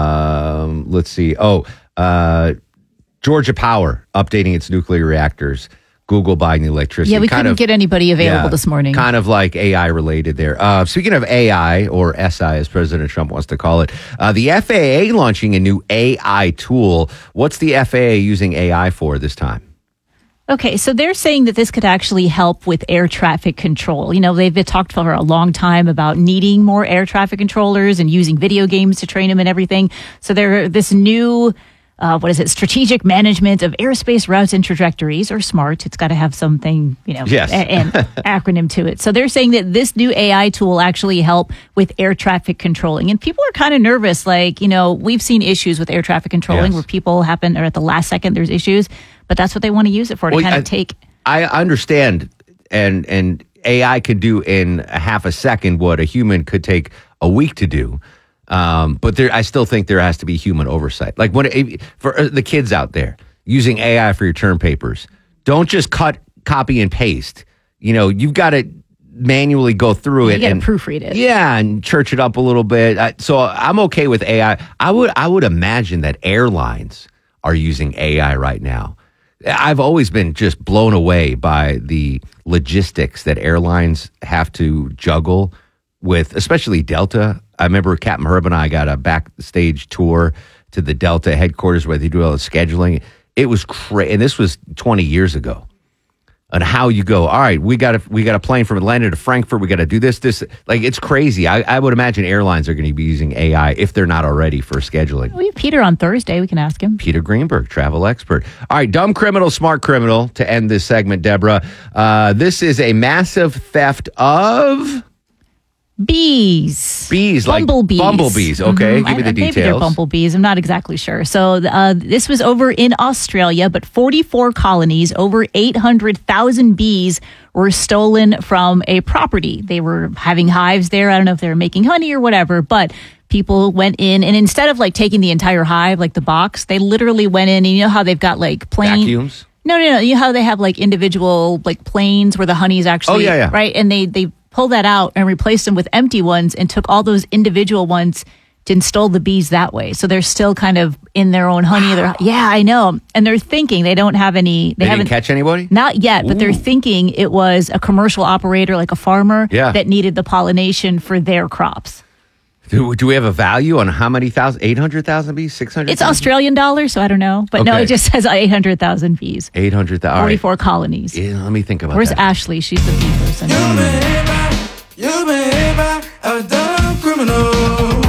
Um, let's see. Oh, uh, Georgia Power updating its nuclear reactors. Google buying the electricity. Yeah, we kind couldn't of, get anybody available yeah, this morning. Kind of like A I related there. Uh, speaking of A I, or S I as President Trump wants to call it, uh, the F A A launching a new A I tool. What's the F A A using A I for this time? Okay, so they're saying that this could actually help with air traffic control. You know, they've been talked for a long time about needing more air traffic controllers and using video games to train them and everything. So they're this new, uh, what is it, strategic management of airspace routes and trajectories, or SMART. It's got to have something, you know, yes. a- an acronym to it. So they're saying that this new A I tool will actually help with air traffic controlling. And people are kind of nervous. Like, you know, we've seen issues with air traffic controlling Yes. where people happen, or at the last second there's issues. But that's what they want to use it for, to Well, kind I- of take. I understand, and and A I could do in a half a second what a human could take a week to do. Um, but there, I still think there has to be human oversight. Like when it, for uh, the kids out there using A I for your term papers, don't just cut, copy, and paste. You know, you've got to manually go through You it gotta and proofread it. Yeah, and church it up a little bit. I, so I'm okay with A I. I would I would imagine that airlines are using A I right now. I've always been just blown away by the logistics that airlines have to juggle with, especially Delta. I remember Captain Herb and I got a backstage tour to the Delta headquarters where they do all the scheduling. It was crazy, and this was twenty years ago. And how you go, all right, we got a, we got a plane from Atlanta to Frankfurt. We got to do this, this. Like, it's crazy. I, I would imagine airlines are going to be using A I if they're not already for scheduling. We have Peter on Thursday. We can ask him. Peter Greenberg, travel expert. All right, dumb criminal, smart criminal to end this segment, Deborah. Uh, this is a massive theft of bees. Bees, like bumblebees. bumblebees. Okay, Mhm. give me the I- Maybe they're details. bumblebees. I'm not exactly sure. So uh, this was over in Australia, but forty-four colonies, over eight hundred thousand bees were stolen from a property. They were having hives there. I don't know if they were making honey or whatever, but people went in, and instead of like taking the entire hive, like the box, they literally went in, and you know how they've got like plain Vacuums? No, no, no. You know how they have like individual like planes where the honey is actually Oh, yeah, yeah. right, and they they pull that out and replaced them with empty ones and took all those individual ones to install the bees that way. So they're still kind of in their own honey. They're, yeah, I know. And they're thinking they don't have any. They, haven't didn't catch anybody? Not yet, but they're Ooh. thinking it was a commercial operator, like a farmer, Yeah. that needed the pollination for their crops. Do, do we have a value on how many thousand? eight hundred thousand bees? six hundred? It's Australian dollars, so I don't know. But no, Okay. it just says eight hundred thousand bees. eight hundred thousand. forty-four colonies. Yeah, let me think about Where's that. Ashley? She's the bee person. You behave like a dumb criminal.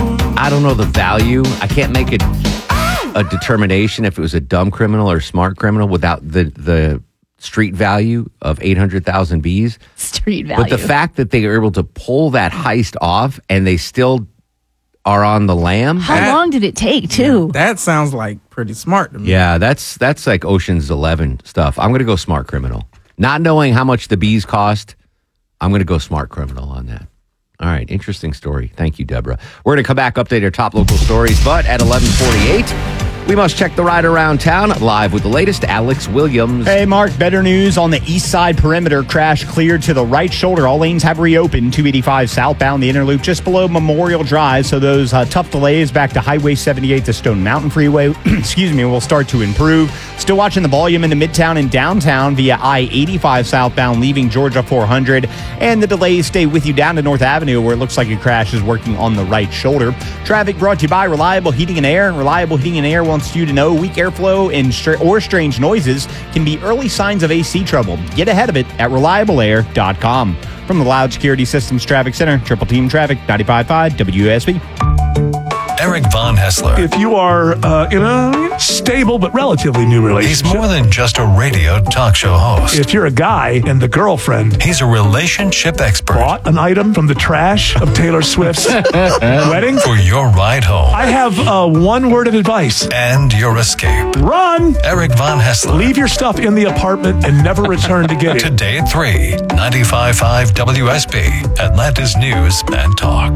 I don't know the value. I can't make a, a determination if it was a dumb criminal or smart criminal without the, the street value of eight hundred thousand bees. Street value. But the fact that they were able to pull that heist off and they still are on the lam. How That- long did it take, too? That sounds like pretty smart to me. Yeah, that's that's like Ocean's Eleven stuff. I'm going to go smart criminal. Not knowing how much the bees cost, I'm going to go smart criminal on that. All right, interesting story. Thank you, Deborah. We're going to come back, update our top local stories, but at eleven forty-eight, we must check the ride around town. Live with the latest, Alex Williams. Hey, Mark, better news on the east side perimeter. Crash cleared to the right shoulder. All lanes have reopened. two eighty-five southbound, the inner loop just below Memorial Drive. So those uh, tough delays back to Highway seventy-eight to Stone Mountain Freeway, excuse me, will start to improve. Still watching the volume into Midtown and downtown via I eighty-five southbound, leaving Georgia four hundred. And the delays stay with you down to North Avenue, where it looks like a crash is working on the right shoulder. Traffic brought to you by Reliable Heating and Air. And Reliable Heating and Air wants you to know weak airflow and str- or strange noises can be early signs of A C trouble. Get ahead of it at reliable air dot com. From the Loud Security Systems Traffic Center, Triple Team Traffic, ninety-five point five W S B. Eric Von Hessler. If you are uh, in a stable but relatively new relationship. He's more than just a radio talk show host. If you're a guy and the girlfriend. He's a relationship expert. Bought an item from the trash of Taylor Swift's wedding. For your ride home. I have uh, one word of advice. And your escape. Run! Eric Von Hessler. Leave your stuff in the apartment and never return to get it. Today at three, ninety-five point five W S B, Atlanta's News and Talk.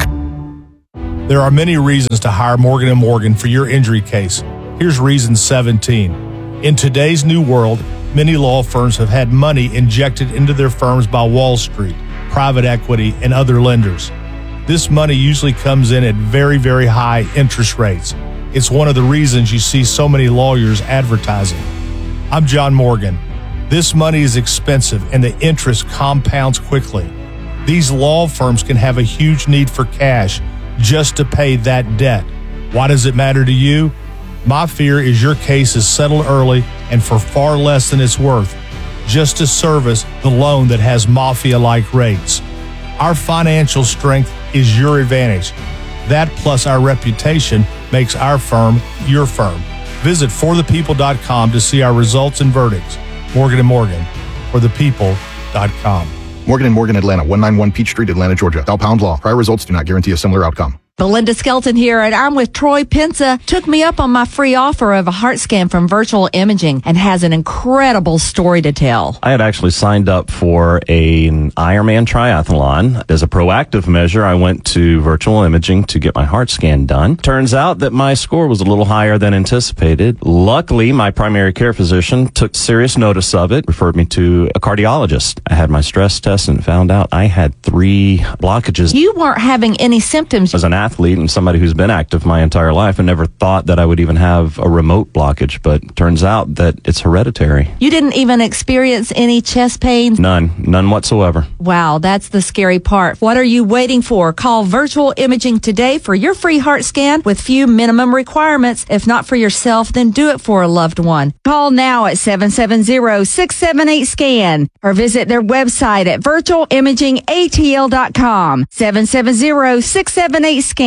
There are many reasons to hire Morgan and Morgan for your injury case. Here's reason seventeen. In today's new world, many law firms have had money injected into their firms by Wall Street, private equity, and other lenders. This money usually comes in at very, very high interest rates. It's one of the reasons you see so many lawyers advertising. I'm John Morgan. This money is expensive and the interest compounds quickly. These law firms can have a huge need for cash just to pay that debt. Why does it matter to you? My fear is your case is settled early and for far less than it's worth, just to service the loan that has mafia-like rates. Our financial strength is your advantage. That plus our reputation makes our firm your firm. Visit for the people dot com to see our results and verdicts. Morgan and Morgan, for the people dot com. Morgan and Morgan, Atlanta, one ninety-one Peach Street, Atlanta, Georgia. Thou pound law. Prior results do not guarantee a similar outcome. Belinda Skelton here, and I'm with Troy Pensa. Took me up on my free offer of a heart scan from Virtual Imaging and has an incredible story to tell. I had actually signed up for a, an Ironman triathlon. As a proactive measure, I went to Virtual Imaging to get my heart scan done. Turns out that my score was a little higher than anticipated. Luckily, my primary care physician took serious notice of it, referred me to a cardiologist. I had my stress test and found out I had three blockages. You weren't having any symptoms. As an athlete and somebody who's been active my entire life, I never thought that I would even have a remote blockage, but turns out that it's hereditary. You didn't even experience any chest pains? None. None whatsoever. Wow, that's the scary part. What are you waiting for? Call Virtual Imaging today for your free heart scan with few minimum requirements. If not for yourself, then do it for a loved one. Call now at seven seven zero, six seven eight, SCAN or visit their website at virtual imaging a t l dot com. seven seven zero, six seven eight, SCAN.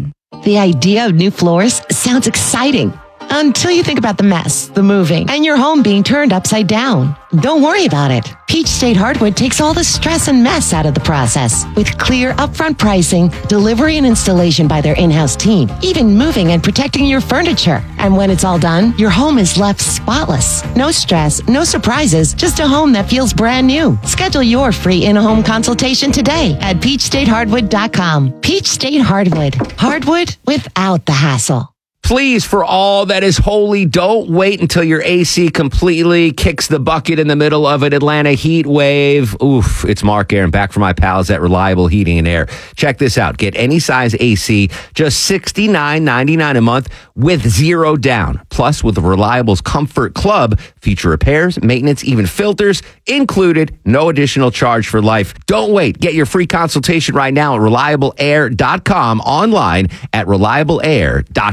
The idea of new floors sounds exciting until you think about the mess, the moving, and your home being turned upside down. Don't worry about it. Peach State Hardwood takes all the stress and mess out of the process with clear upfront pricing, delivery and installation by their in-house team, even moving and protecting your furniture. And when it's all done, your home is left spotless. No stress, no surprises, just a home that feels brand new. Schedule your free in-home consultation today at peach state hardwood dot com. Peach State Hardwood. Hardwood without the hassle. Please, for all that is holy, don't wait until your A C completely kicks the bucket in the middle of an Atlanta heat wave. Oof, it's Mark Aaron back from my pals at Reliable Heating and Air. Check this out. Get any size A C, just sixty-nine ninety-nine a month with zero down. Plus, with the Reliable's Comfort Club, feature repairs, maintenance, even filters included. No additional charge for life. Don't wait. Get your free consultation right now at reliable air dot com, online at reliable air dot com.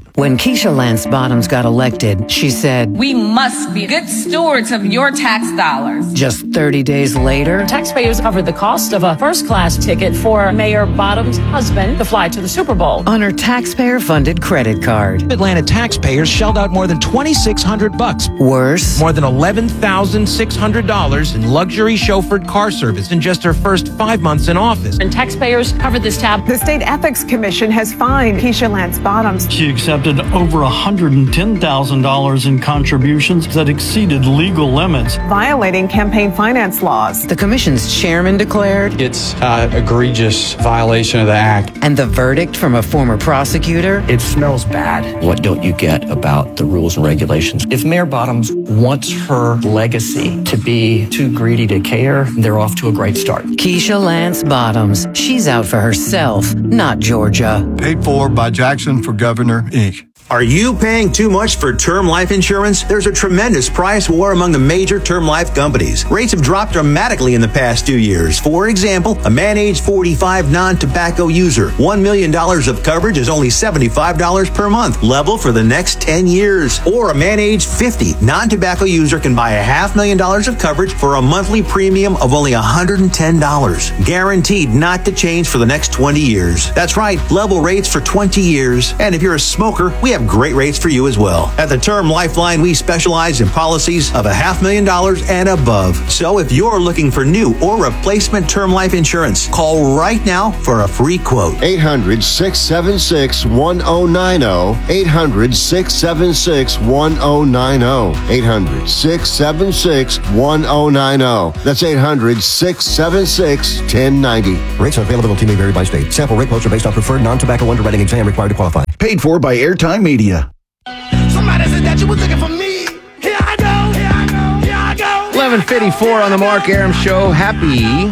Trump. When Keisha Lance Bottoms got elected, she said, "We must be good stewards of your tax dollars." Just thirty days later, taxpayers covered the cost of a first-class ticket for Mayor Bottoms' husband to fly to the Super Bowl on her taxpayer-funded credit card. Atlanta taxpayers shelled out more than twenty-six hundred bucks. Worse, more than eleven thousand six hundred dollars in luxury chauffeured car service in just her first five months in office. And taxpayers covered this tab. The State Ethics Commission has fined Keisha Lance Bottoms. She accepted over one hundred ten thousand dollars in contributions that exceeded legal limits, violating campaign finance laws. The commission's chairman declared it's an egregious violation of the act. And the verdict from a former prosecutor? It smells bad. What don't you get about the rules and regulations? If Mayor Bottoms wants her legacy to be too greedy to care, they're off to a great start. Keisha Lance Bottoms. She's out for herself, not Georgia. Paid for by Jackson for Governor, Incorporated. Are you paying too much for term life insurance? There's a tremendous price war among the major term life companies. Rates have dropped dramatically in the past two years. For example, a man age forty-five non-tobacco user, one million dollars of coverage is only seventy-five dollars per month, level for the next ten years. Or a man age fifty non-tobacco user can buy a half million dollars of coverage for a monthly premium of only one hundred ten dollars. Guaranteed not to change for the next twenty years. That's right, level rates for twenty years. And if you're a smoker, we have great rates for you as well. At the Term Lifeline, we specialize in policies of a half million dollars and above. So if you're looking for new or replacement term life insurance, call right now for a free quote. eight hundred, six seven six, one oh nine oh. eight hundred, six seven six, one oh nine oh. eight hundred, six seven six, one oh nine oh. That's eight hundred, six seven six, one oh nine oh. Rates and availability may vary by state. Sample rate quotes are based on preferred non-tobacco underwriting exam required to qualify. Paid for by Airtime Media. Somebody said that you was looking for me. Here I go, here I go, here I go. eleven fifty-four on the Mark Arum Show. Happy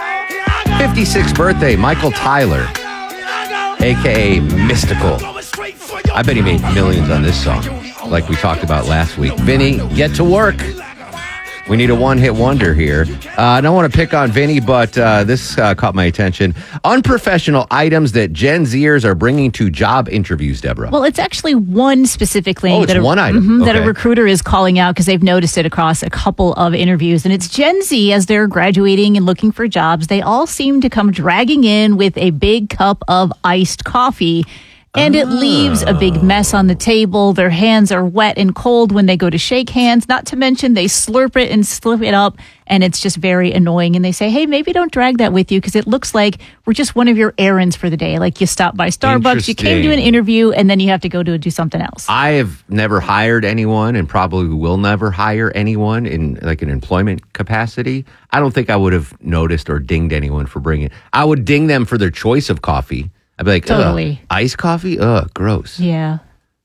fifty-sixth birthday, Michael Tyler, a k a. Mystical. I bet he made millions on this song, like we talked about last week. Vinny, get to work. We need a one-hit wonder here. Uh, I don't want to pick on Vinny, but uh, this uh, caught my attention. Unprofessional items that Gen Zers are bringing to job interviews, Deborah. Well, it's actually one specific thing oh, it's that, a, one item. mm-hmm, okay. that a recruiter is calling out because they've noticed it across a couple of interviews. And it's Gen Z, as they're graduating and looking for jobs, they all seem to come dragging in with a big cup of iced coffee. And it leaves a big mess on the table. Their hands are wet and cold when they go to shake hands. Not to mention they slurp it and slip it up, and it's just very annoying. And they say, hey, maybe don't drag that with you because it looks like we're just one of your errands for the day. Like you stopped by Starbucks, you came to an interview, and then you have to go to do something else. I have never hired anyone and probably will never hire anyone in like an employment capacity. I don't think I would have noticed or dinged anyone for bringing it. I would ding them for their choice of coffee. I'd be like, totally. Iced coffee? Ugh, gross. Yeah.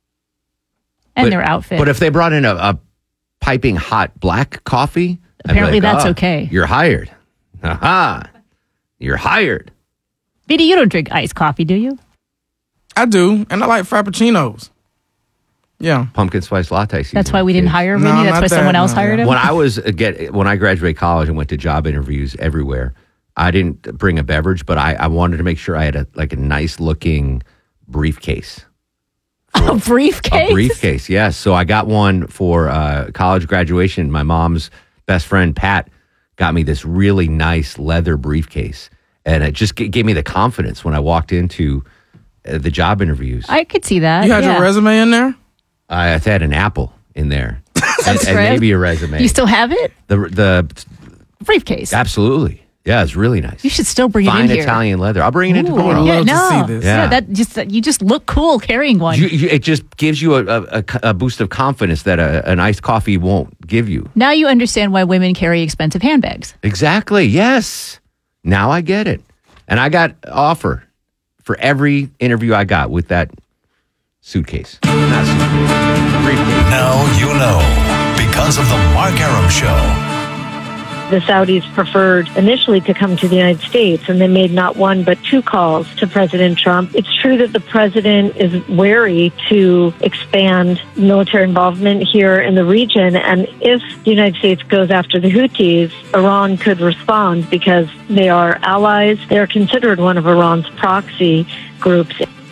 And but, their outfit. But if they brought in a, a piping hot black coffee, apparently like, that's oh, okay. You're hired. Aha. You're hired. Vinny, you don't drink iced coffee, do you? I do, and I like frappuccinos. Yeah. Pumpkin spice latte season. That's why we didn't hire Vinny? No, that's why that, someone else no, hired no. him? When I was uh, get when I graduated college and went to job interviews everywhere, I didn't bring a beverage, but I, I wanted to make sure I had a like a nice looking briefcase. A briefcase? A briefcase, yes. So I got one for uh, college graduation. My mom's best friend, Pat, got me this really nice leather briefcase. And it just g- gave me the confidence when I walked into uh, the job interviews. I could see that. You had yeah. your resume in there? I had an apple in there. and, and great. maybe a resume. You still have it? The the briefcase. Absolutely. Yeah, it's really nice. You should still bring Fine it in here. Italian leather. I'll bring it in Ooh, tomorrow. Yeah, love to no. see this. Yeah. Yeah, that just you just look cool carrying one. You, you, it just gives you a, a, a boost of confidence that a, an iced coffee won't give you. Now you understand why women carry expensive handbags. Exactly. Yes. Now I get it. And I got offer for every interview I got with that suitcase. Not suitcase. Briefcase. Now you know because of the Mark Arum Show. The Saudis preferred initially to come to the United States, and they made not one but two calls to President Trump. It's true that the president is wary to expand military involvement here in the region, and if the United States goes after the Houthis, Iran could respond because they are allies. They are considered one of Iran's proxy groups.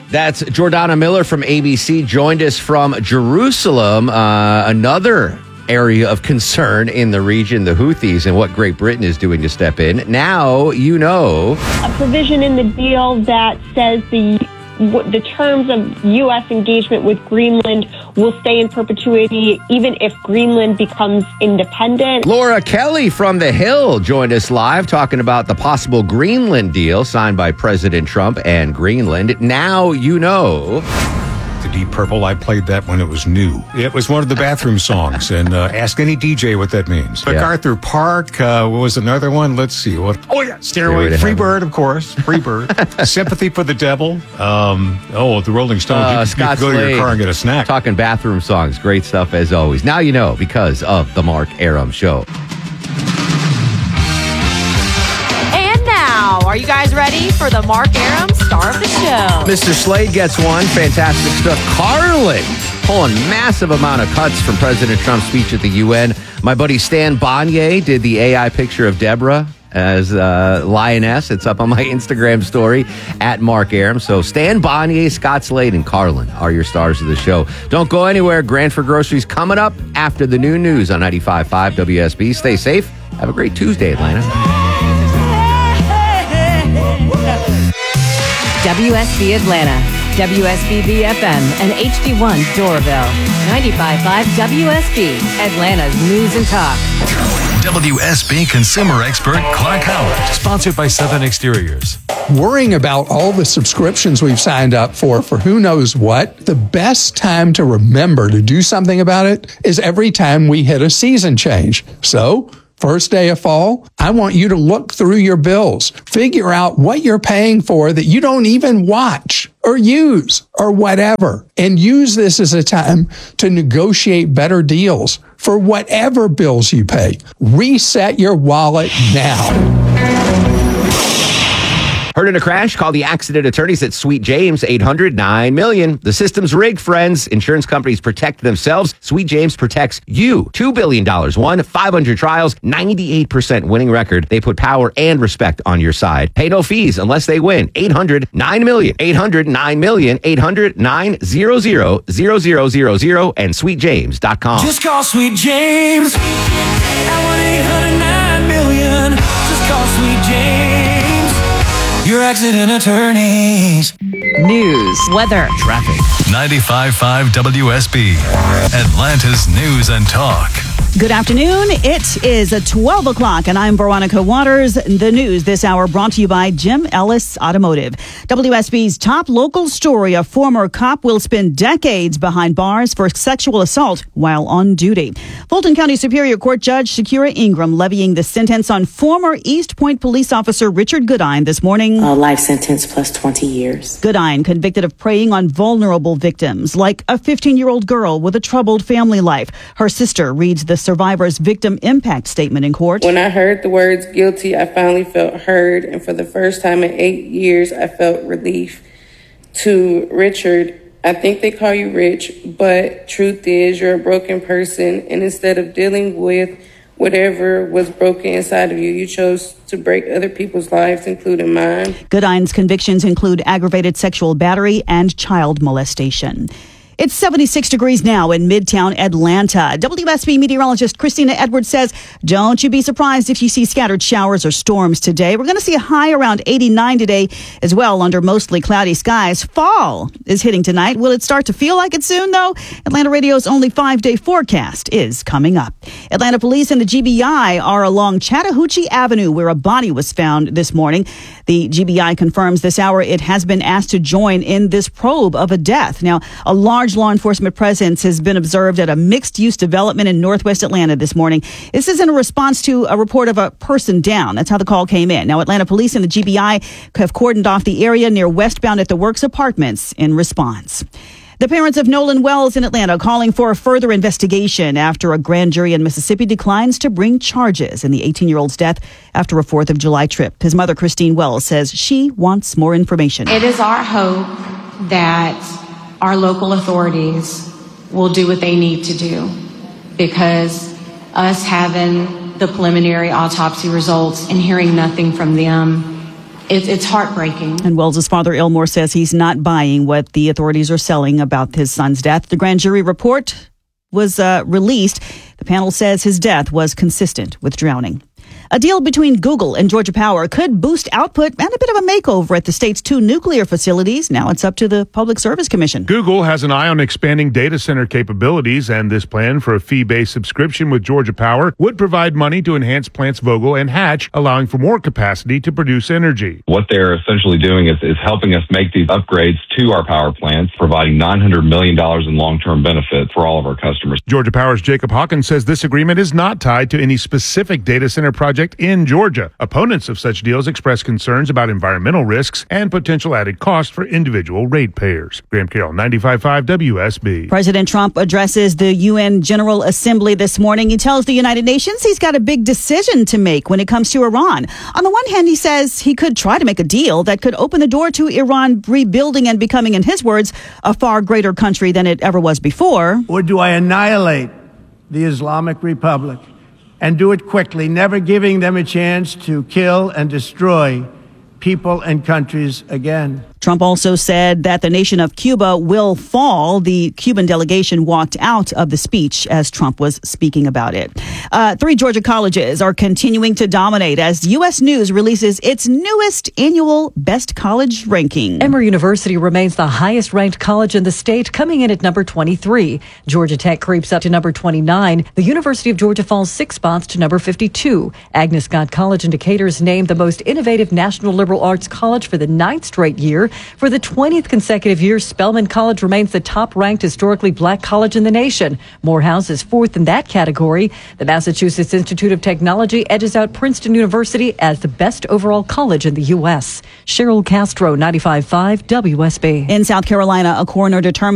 That's Jordana Miller from A B C, joined us from Jerusalem, uh, another area of concern in the region, the Houthis, and what Great Britain is doing to step in. Now you know. A provision in the deal that says the the terms of U S engagement with Greenland will stay in perpetuity even if Greenland becomes independent. Laura Kelly from The Hill joined us live talking about the possible Greenland deal signed by President Trump and Greenland. Now you know. The Deep Purple, I played that when it was new. It was one of the bathroom songs, and uh, ask any D J what that means. Yeah. MacArthur Park, uh, what was another one? Let's see. What? Oh, yeah, Stairway. Stairway Free Bird, of course. Free Bird. Sympathy for the Devil. Um, oh, the Rolling Stones. Uh, you, Scott you can go Slade, to your car and get a snack. Talking bathroom songs. Great stuff as always. Now you know because of the Mark Arum Show. Are you guys ready for the Mark Arum star of the show? Mister Slade gets one. Fantastic stuff. Carlin pulling massive amount of cuts from President Trump's speech at the U N. My buddy Stan Bonnier did the A I picture of Deborah as uh, Lioness. It's up on my Instagram story at Mark Arum. So Stan Bonnier, Scott Slade, and Carlin are your stars of the show. Don't go anywhere. Grand for Groceries coming up after the new news on ninety-five point five W S B. Stay safe. Have a great Tuesday, Atlanta. W S B Atlanta, W S B B F M, and H D one Doraville. ninety-five point five W S B, Atlanta's news and talk. W S B consumer expert Clark Howard, sponsored by Southern Exteriors. Worrying about all the subscriptions we've signed up for, for who knows what, the best time to remember to do something about it is every time we hit a season change. So, first day of fall, I want you to look through your bills, figure out what you're paying for that you don't even watch or use or whatever, and use this as a time to negotiate better deals for whatever bills you pay. Reset your wallet now. Heard in a crash? Call the accident attorneys at Sweet James, eight hundred nine million. The system's rigged, friends. Insurance companies protect themselves. Sweet James protects you. two billion dollars won, five hundred trials, ninety-eight percent winning record. They put power and respect on your side. Pay no fees unless they win. eight hundred nine million. eight hundred nine million. eight hundred nine hundred zero zero zero and sweet james dot com. Just call Sweet James at one eight hundred nine million. Just call Sweet James, your accident attorneys. News, weather, traffic. ninety-five point five W S B, Atlanta's news and talk. Good afternoon. It is twelve o'clock, and I'm Veronica Waters. The news this hour brought to you by Jim Ellis Automotive. W S B's top local story: a former cop will spend decades behind bars for sexual assault while on duty. Fulton County Superior Court Judge Shakira Ingram levying the sentence on former East Point police officer Richard Goodine this morning. A life sentence plus twenty years. Goodine convicted of preying on vulnerable victims, like a fifteen-year-old girl with a troubled family life. Her sister reads the survivor's victim impact statement in court. When I heard the words guilty, I finally felt heard, and for the first time in eight years, I felt relief. To Richard, I think they call you rich, but truth is you're a broken person, and instead of dealing with whatever was broken inside of you, you chose to break other people's lives, including mine. Goodine's convictions include aggravated sexual battery and child molestation. It's seventy-six degrees now in Midtown Atlanta. W S B meteorologist Christina Edwards says, don't you be surprised if you see scattered showers or storms today. We're going to see a high around eighty-nine today as well under mostly cloudy skies. Fall is hitting tonight. Will it start to feel like it soon, though? Atlanta Radio's only five-day forecast is coming up. Atlanta police and the G B I are along Chattahoochee Avenue where a body was found this morning. The G B I confirms this hour it has been asked to join in this probe of a death. Now, a large law enforcement presence has been observed at a mixed-use development in Northwest Atlanta this morning. This is in a response to a report of a person down. That's how the call came in. Now, Atlanta police and the G B I have cordoned off the area near Westbound at the Works Apartments in response. The parents of Nolan Wells in Atlanta calling for a further investigation after a grand jury in Mississippi declines to bring charges in the eighteen-year-old's death after a fourth of July trip. His mother, Christine Wells, says she wants more information. It is our hope that our local authorities will do what they need to do, because us having the preliminary autopsy results and hearing nothing from them it, it's heartbreaking. And Wells's father, Elmore, says he's not buying what the authorities are selling about his son's death. The grand jury report was uh, released. The panel says his death was consistent with drowning. A deal between Google and Georgia Power could boost output and a bit of a makeover at the state's two nuclear facilities. Now it's up to the Public Service Commission. Google has an eye on expanding data center capabilities, and this plan for a fee-based subscription with Georgia Power would provide money to enhance plants Vogtle and Hatch, allowing for more capacity to produce energy. What they're essentially doing is, is helping us make these upgrades to our power plants, providing nine hundred million dollars in long-term benefit for all of our customers. Georgia Power's Jacob Hawkins says this agreement is not tied to any specific data center project in Georgia. Opponents of such deals express concerns about environmental risks and potential added cost for individual ratepayers. Graham Carroll, ninety-five point five W S B. President Trump addresses the U N General Assembly this morning. He tells the United Nations he's got a big decision to make when it comes to Iran. On the one hand, he says he could try to make a deal that could open the door to Iran rebuilding and becoming, in his words, a far greater country than it ever was before. Or do I annihilate the Islamic Republic and do it quickly, never giving them a chance to kill and destroy people and countries again? Trump also said that the nation of Cuba will fall. The Cuban delegation walked out of the speech as Trump was speaking about it. Uh, three Georgia colleges are continuing to dominate as U S News releases its newest annual Best College ranking. Emory University remains the highest ranked college in the state, coming in at number twenty-three. Georgia Tech creeps up to number twenty-nine. The University of Georgia falls six spots to number fifty-two. Agnes Scott College in Decatur is named the most innovative national liberal arts college for the ninth straight year. For the twentieth consecutive year, Spelman College remains the top-ranked historically black college in the nation. Morehouse is fourth in that category. The Massachusetts Institute of Technology edges out Princeton University as the best overall college in the U S. Cheryl Castro, ninety-five point five W S B. In South Carolina, a coroner determined